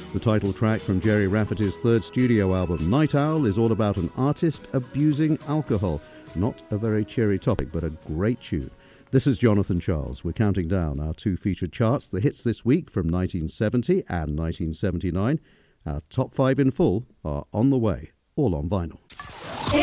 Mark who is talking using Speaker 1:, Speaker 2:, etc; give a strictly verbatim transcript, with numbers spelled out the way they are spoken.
Speaker 1: The title track from Gerry Rafferty's third studio album, Night Owl, is all about an artist abusing alcohol. Not a very cheery topic, but a great tune. This is Jonathan Charles. We're counting down our two featured charts, the hits this week from nineteen seventy and nineteen seventy-nine. Our top five in full are on the way, all on vinyl.